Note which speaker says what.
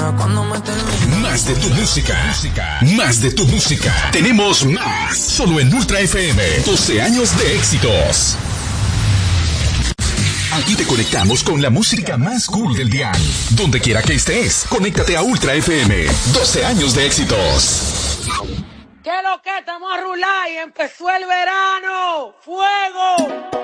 Speaker 1: cuando me termino.
Speaker 2: Más de tu música. Más de tu música. Tenemos más. Solo en Ultra FM. 12 años de éxitos. Aquí te conectamos con la música más cool del dial. Donde quiera que estés, conéctate a Ultra FM. 12 años de éxitos.
Speaker 3: ¿Qué lo que? Estamos a rular y empezó el verano. ¡Fuego!